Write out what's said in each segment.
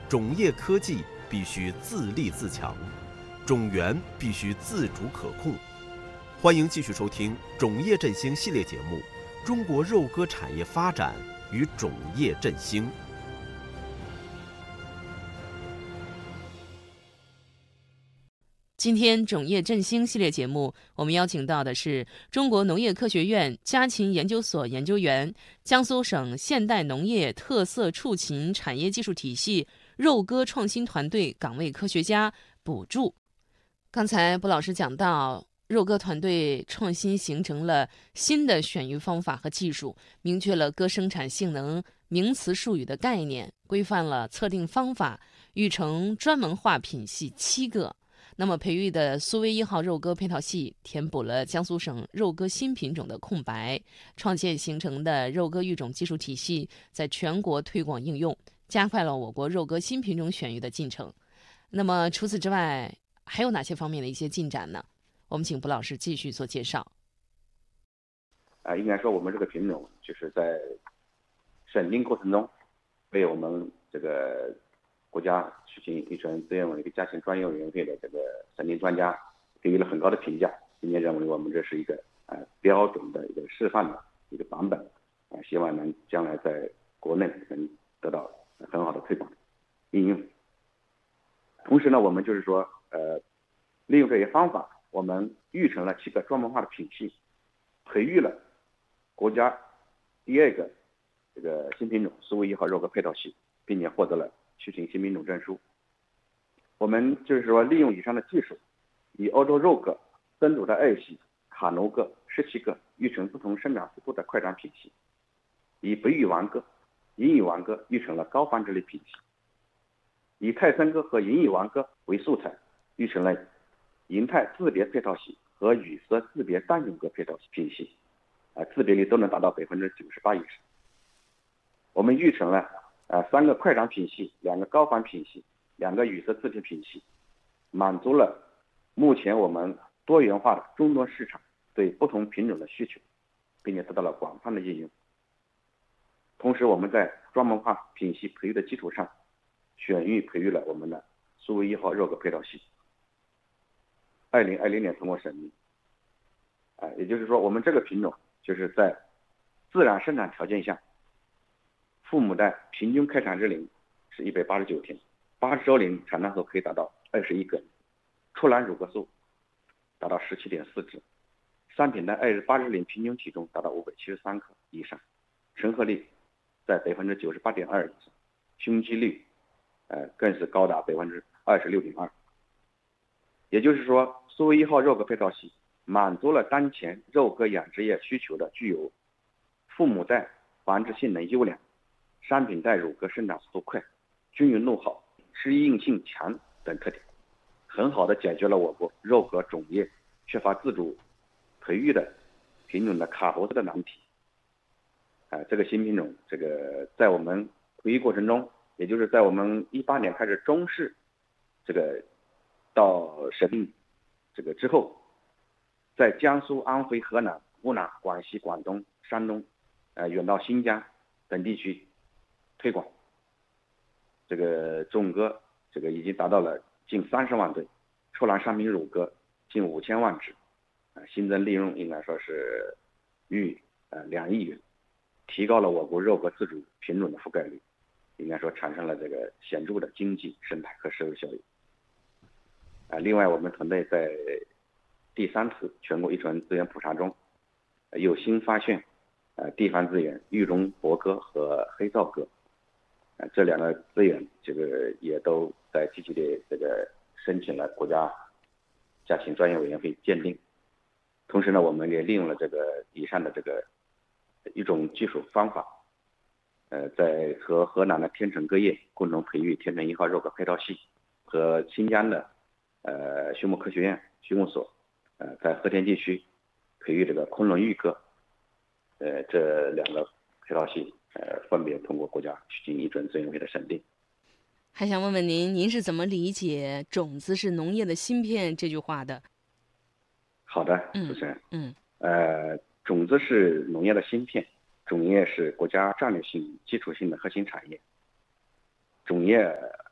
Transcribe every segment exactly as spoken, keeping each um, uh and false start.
种业科技必须自立自强，种源必须自主可控。欢迎继续收听种业振兴系列节目《中国肉鸽产业发展与种业振兴》。 今天种业振兴系列节目，我们邀请到的是中国农业科学院家禽研究所研究员、江苏省现代农业特色畜禽产业技术体系肉鸽创新团队岗位科学家卜柱。刚才卜老师讲到，肉鸽团队创新形成了新的选育方法和技术，明确了鸽生产性能名词术语的概念，规范了测定方法，育成专门化品系七个。那么培育的苏威一号肉鸽配套系填补了江苏省肉鸽新品种的空白，创建形成的肉鸽育种技术体系在全国推广应用，加快了我国肉鸽新品种选育的进程。那么除此之外，还有哪些方面的一些进展呢？我们请卜老师继续做介绍。 啊、呃，应该说我们这个品种就是在审定过程中，被我们这个国家畜禽遗传资源委员会家禽专业委员会的这个审定专家给予了很高的评价，并且认为我们这是一个呃标准的一个示范的一个版本，啊、呃，希望能将来在国内能得到很好的推广应用。同时呢，我们就是说呃利用这些方法，我们育成了七个专门化的品系，培育了国家第二个这个新品种苏威一号肉鸽配套系，并且获得了畜禽新品种证书。我们就是说利用以上的技术，以欧洲肉鸽、曾祖的二系、卡奴鸽十七个育成不同生长速度的快长品系，以北羽王鸽、银羽王鸽育成了高繁殖类品系，以泰森鸽和银羽王鸽为素材，育成了银泰自别配套系和羽色自别单种鸽配套品系，啊、呃，自别率都能达到百分之九十八以上。我们育成了呃三个快长品系、两个高繁品系、两个羽色自别品系，满足了目前我们多元化的终端市场对不同品种的需求，并且得到了广泛的应用。同时，我们在专门化品系培育的基础上，选育培育了我们的苏威一号肉鸽配套系。二零二零年通过审议，啊、呃，也就是说，我们这个品种就是在自然生产条件下，父母的平均开产日龄是一百八十九天，八十周龄产蛋后可以达到二十一个，出栏乳鸽素达到十七点四只，三品的二十八日龄平均体重达到五百七十三克以上，成活率在百分之九十八点二以上，胸肌率呃更是高达百分之二十六点二。也就是说，苏威一号肉鸽配套系满足了当前肉鸽养殖业需求的具有父母代繁殖性能优良、商品代乳鸽生长速度快、均匀怒好、适应性强等特点，很好的解决了我国肉鸽种业缺乏自主培育的品种的卡脖子的难题。啊、呃，这个新品种，这个在我们培育过程中，也就是在我们一八年开始中试，这个到审定这个之后，在江苏、安徽、河南、湖南、广西、广东、山东，呃，远到新疆等地区推广。这个种鸽，这个已经达到了近三十万对，出栏商品乳鸽近五千万只，啊、呃，新增利润应该说是逾呃两亿元，提高了我国肉鸽自主品种的覆盖率，应该说产生了这个显著的经济、生态和社会效益。啊、呃，另外我们团队在第三次全国遗传资源普查中，呃、有新发现，呃，地方资源玉中博鸽和黑皂鸽，啊、呃，这两个资源这个也都在积极的这个申请了国家家禽专业委员会鉴定。同时呢，我们也利用了这个以上的这个一种技术方法，呃，在和河南的天成鸽业共同培育天成一号肉鸽配套系，和新疆的呃畜牧科学院畜牧所，呃，在和田地区培育这个昆仑玉鸽，呃，这两个配套系，呃，分别通过国家畜禽遗传资源委员会的审定。 还想问问您，您是怎么理解“种子是农业的芯片”这句话的？ 好的，主持人，嗯，嗯呃，种子是农业的芯片，种业是国家战略性、基础性的核心产业。种业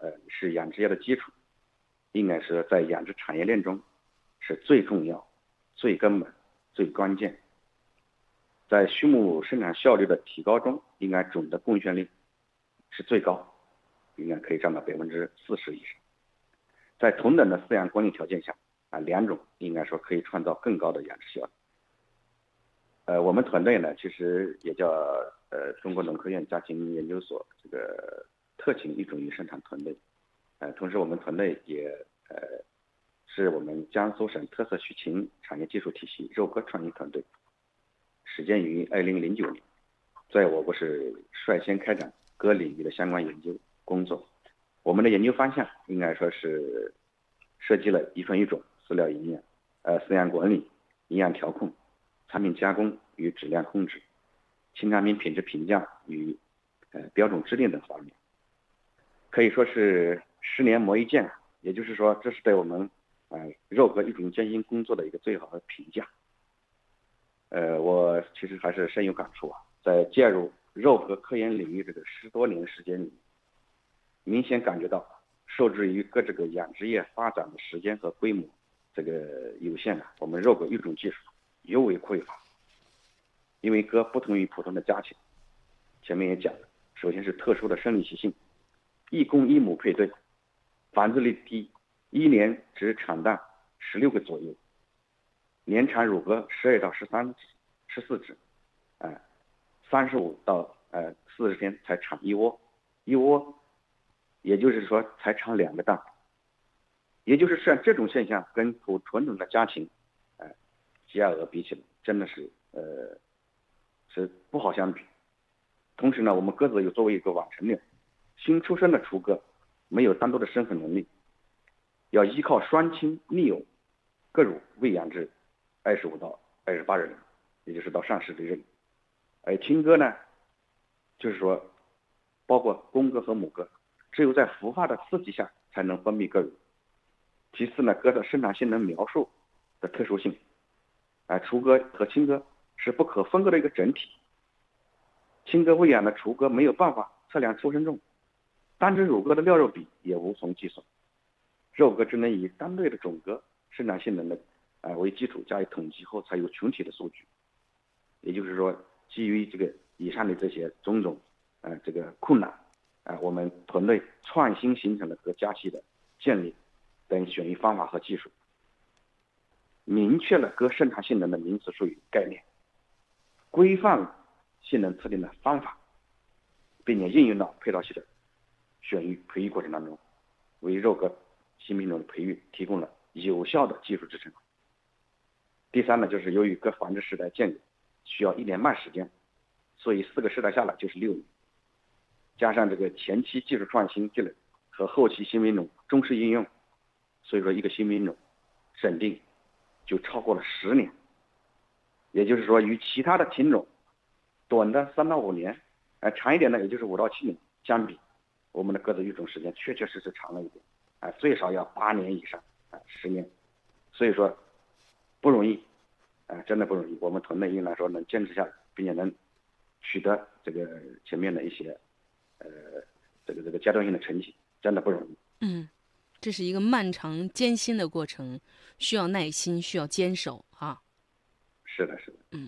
呃，是养殖业的基础，应该是在养殖产业链中是最重要、最根本、最关键。在畜牧生产效率的提高中，应该总的贡献率是最高，应该可以占到百分之四十以上。在同等的饲养管理条件下，啊，两种应该说可以创造更高的养殖效率。呃，我们团队呢，其实也叫呃中国农科院家禽研究所这个特勤育种与生产团队，呃，同时我们团队也呃是我们江苏省特色畜禽产业技术体系肉鸽创新团队，始建于二零零九年，在我国是率先开展鸽领域的相关研究工作。我们的研究方向应该说是涉及了遗传育种、饲料营养、呃饲养管理、营养调控、产品加工与质量控制、禽产品品质评价与呃标准制定等方面，可以说是十年磨一剑。也就是说，这是对我们呃肉鸽育种艰辛工作的一个最好的评价。呃，我其实还是深有感触啊，在介入肉鸽科研领域这个十多年时间里，明显感觉到受制于各这个养殖业发展的时间和规模这个有限啊，我们肉鸽育种技术尤为匮乏。因为鸽不同于普通的家禽，前面也讲了，首先是特殊的生理习性，一公一母配对，繁殖率低，一年只产蛋十六个左右，年产乳鸽十二到十三、十四只，哎，三十五到呃四十天才产一窝，一窝，也就是说才产两个蛋，也就是像这种现象跟普纯种的家禽，哎，鸡鸭鹅比起来，真的是呃是不好相比。同时呢，我们鸽子又作为一个晚成鸟，新出生的雏鸽没有单独的生存能力，要依靠双亲密偶各乳喂养至二十五到二十八日，也就是到上市之日。而亲鸽呢，就是说包括公鸽和母鸽，只有在孵化的刺激下才能分泌各乳。其次呢，鸽的生产性能描述的特殊性，啊、呃，雏鸽和亲鸽是不可分割的一个整体。亲鸽喂养的雏鸽没有办法测量出生重，单只乳鸽的料肉比也无从计算。肉鸽只能以单对的种鸽生产性能的啊、呃、为基础加以统计后才有群体的数据。也就是说，基于这个以上的这些种种呃这个困难啊、呃，我们团队创新形成了鸽家系的建立等选育方法和技术，明确了鸽生产性能的名词术语概念，规范性能测定的方法，并且应用到配套系的选育培育过程当中，为肉鸽新品种的培育提供了有效的技术支撑。第三呢，就是由于鸽繁殖时代间隔需要一年半时间，所以四个世代下来就是六年，加上这个前期技术创新积累和后期新品种忠实应用，所以说一个新品种审定就超过了十年。也就是说，与其他的品种短的三到五年，呃，长一点的也就是五到七年相比，我们的鸽子育种时间确确实实长了一点，啊、呃，最少要八年以上，啊、呃，十年。所以说不容易，啊、呃，真的不容易。我们团队应该说能坚持下来，并且能取得这个前面的一些，呃，这个这个阶段性的成绩，真的不容易。 嗯，这是一个漫长艰辛的过程，需要耐心，需要坚守啊。 是的，是的。 嗯。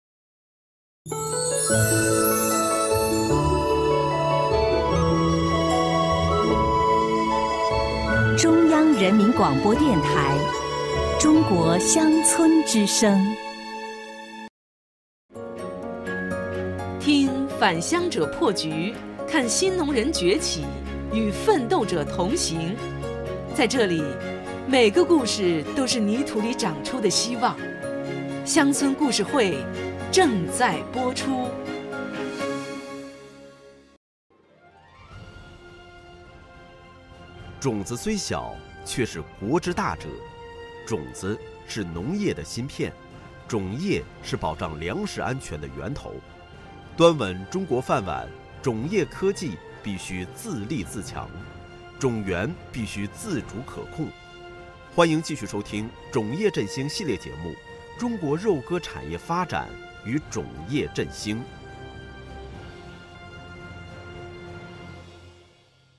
中央人民广播电台《中国乡村之声》， 听返乡者破局，看新农人崛起，与奋斗者同行。在这里，每个故事都是泥土里长出的希望。乡村故事会正在播出。 种子虽小，却是国之大者。种子是农业的芯片，种业是保障粮食安全的源头。端稳中国饭碗，种业科技必须自立自强，种源必须自主可控。欢迎继续收听种业振兴系列节目《中国肉鸽产业发展与种业振兴》。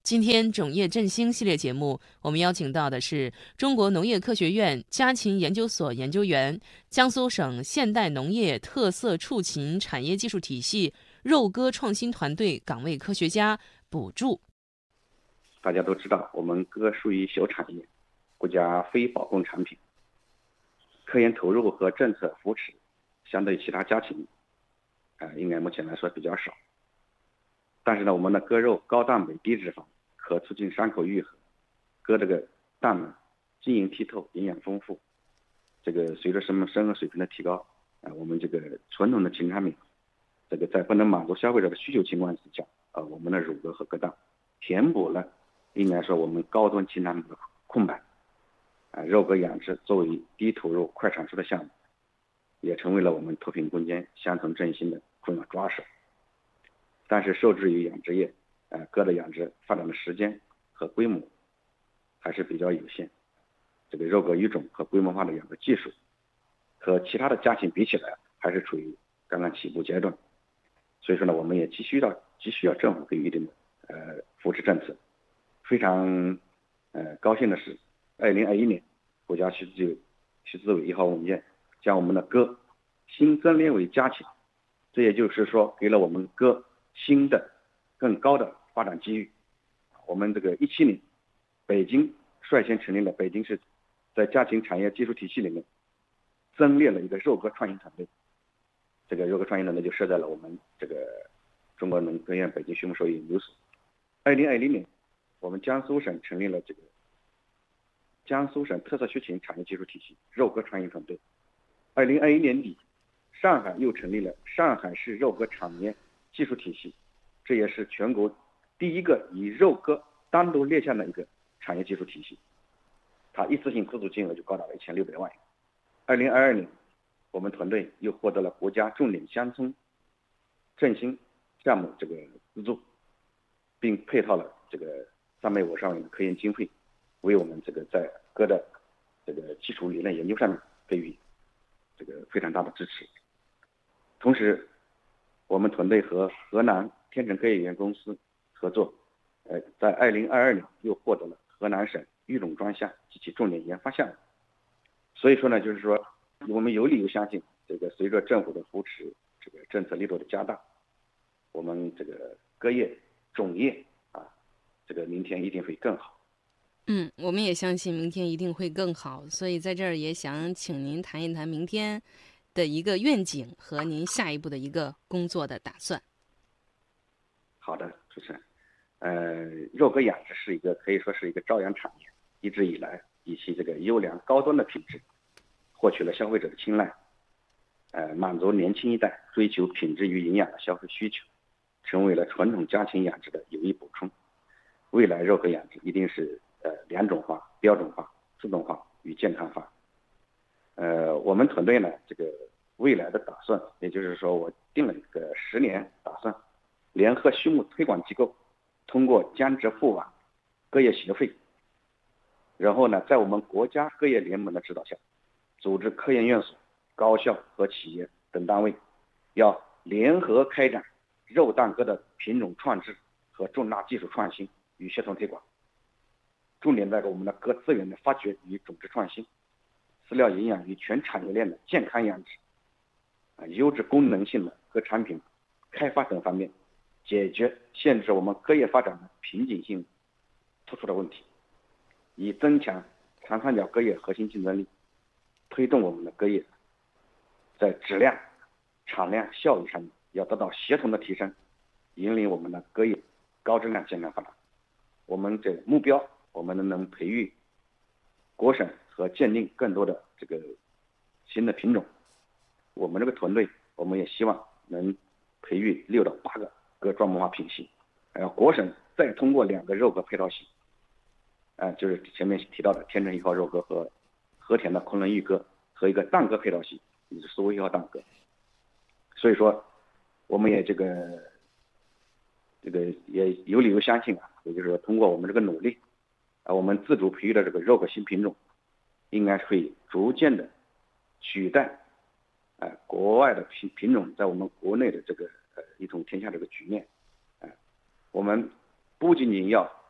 今天种业振兴系列节目，我们邀请到的是中国农业科学院家禽研究所研究员、江苏省现代农业特色畜禽产业技术体系肉鸽创新团队岗位科学家卜柱。 大家都知道，我们鸽属于小产业，国家非保供产品，科研投入和政策扶持相对其他家禽，呃，应该目前来说比较少。但是呢，我们的鸽肉高蛋白低脂肪，可促进伤口愈合，鸽这个蛋呢晶莹剔透，营养丰富。这个随着生活生活水平的提高，啊、呃，我们这个传统的禽产品，这个在不能满足消费者的需求情况之下，啊、呃，我们的乳鸽和鸽蛋填补了应该说我们高端禽产品的空白。啊、呃，肉鸽养殖作为低投入快产出的项目，也成为了我们脱贫攻坚、乡村振兴的重要抓手。但是受制于养殖业，呃，鸽的养殖发展的时间和规模还是比较有限。这个肉鸽育种和规模化的养殖技术，和其他的家禽比起来，还是处于刚刚起步阶段。所以说呢，我们也急需要急需要政府给予一定的呃扶持政策。非常呃高兴的是，二零二一年国家畜资畜资委一号文件将我们的鸽新增列为家禽，这也就是说给了我们鸽新的更高的发展机遇。我们这个一七年，北京率先成立了北京市在家禽产业技术体系里面增列了一个肉鸽创新团队。这个肉鸽创新团队就设在了我们这个中国农科院北京畜牧兽医研究所。二零二零年，我们江苏省成立了这个江苏省特色畜禽产业技术体系肉鸽创新团队。二零二一年底，上海又成立了上海市肉鸽产业技术体系，这也是全国第一个以肉鸽单独列项的一个产业技术体系，它一次性资助金额就高达了一千六百万元。二零二二年，我们团队又获得了国家重点乡村振兴项目这个资助，并配套了这个三百五十万元的科研经费，为我们这个在鸽的这个基础理论研究上面给予这个非常大的支持。同时，我们团队和河南天成科研有限公司合作，呃，在二零二二年又获得了河南省育种专项及其重点研发项目。所以说呢，就是说我们有理由相信，这个随着政府的扶持，这个政策力度的加大，我们这个鸽业种业啊，这个明天一定会更好。 嗯，我们也相信明天一定会更好。所以在这儿也想请您谈一谈明天的一个愿景和您下一步的一个工作的打算。 好的，主持人，呃，肉鸽养殖是一个可以说是一个朝阳产业，一直以来以其这个优良高端的品质，获取了消费者的青睐，呃，满足年轻一代追求品质与营养的消费需求，成为了传统家禽养殖的有益补充。未来肉鸽养殖一定是呃两种化、标准化、自动化与健康化。呃，我们团队呢，这个未来的打算，也就是说，我定了一个十年打算，联合畜牧推广机构，通过江浙沪皖鸽业协会，然后呢，在我们国家鸽业联盟的指导下，组织科研院所、高校和企业等单位，要联合开展肉蛋鸽的品种创制和重大技术创新与协同推广，重点在我们的鸽资源的发掘与种质创新，饲料营养与全产业链的健康养殖，啊，优质功能性的鸽产品开发等方面，解决限制我们鸽业发展的瓶颈性突出的问题，以增强长三角鸽业核心竞争力，推动我们的鸽业在质量、产量、效益上面要得到协同的提升，引领我们的鸽业高质量健康发展。我们这目标，我们能能培育国省和鉴定更多的这个新的品种。我们这个团队，我们也希望能培育六到八个鸽专门化品系，呃，国省再通过两个肉鸽配套系，啊、呃，就是前面提到的天成一号肉鸽和和田的昆仑玉鸽和一个蛋鸽配套系，也就是苏威一号蛋鸽。所以说，我们也这个这个也有理由相信啊，也就是说通过我们这个努力，啊，我们自主培育的这个肉鸽新品种，应该会逐渐的取代，呃，国外的品品种在我们国内的这个呃一统天下这个局面，啊、呃，我们不仅仅要